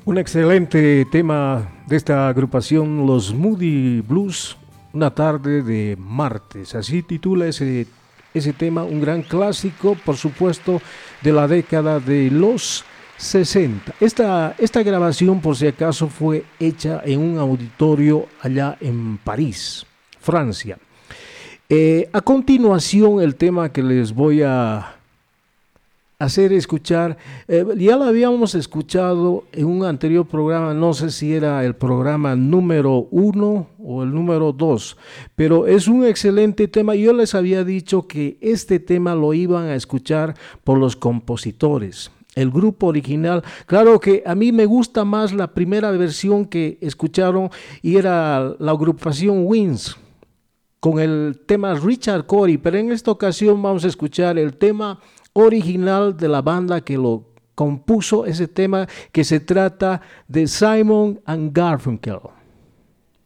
Un excelente tema de esta agrupación, los Moody Blues, una tarde de martes. Así titula ese tema, un gran clásico, por supuesto, de la década de los 60. Esta grabación, por si acaso, fue hecha en un auditorio allá en París, Francia. A continuación, el tema que les voy a hacer escuchar, ya lo habíamos escuchado en un anterior programa, no sé si era el programa número 1 o el número 2, pero es un excelente tema. Yo les había dicho que este tema lo iban a escuchar por los compositores. El grupo original, claro que a mí me gusta más la primera versión que escucharon y era la agrupación Wings con el tema Richard Cory, pero en esta ocasión vamos a escuchar el tema original de la banda que lo compuso, ese tema que se trata de Simon and Garfunkel.